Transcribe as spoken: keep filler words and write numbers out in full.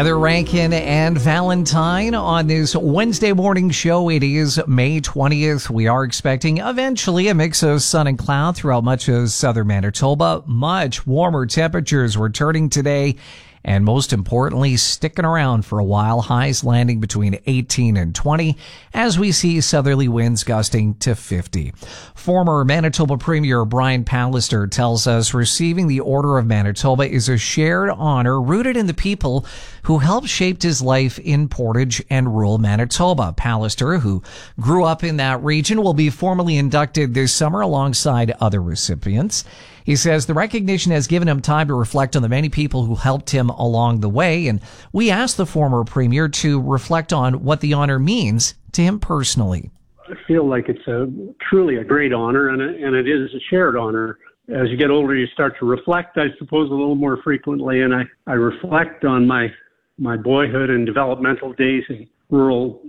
Heather Rankin and Valentine on this Wednesday morning show. It is May twentieth. We are expecting eventually a mix of sun and cloud throughout much of southern Manitoba. Much warmer temperatures returning today, and most importantly, sticking around for a while. Highs landing between eighteen and twenty as we see southerly winds gusting to fifty. Former Manitoba Premier Brian Pallister tells us receiving the Order of Manitoba is a shared honor rooted in the people who helped shape his life in Portage and rural Manitoba. Pallister, who grew up in that region, will be formally inducted this summer alongside other recipients. He says the recognition has given him time to reflect on the many people who helped him along the way, and we asked the former premier to reflect on what the honor means to him personally. I feel like it's a truly a great honor, and, a, and it is a shared honor. As you get older, you start to reflect, I suppose, a little more frequently, and I, I reflect on my, my boyhood and developmental days in rural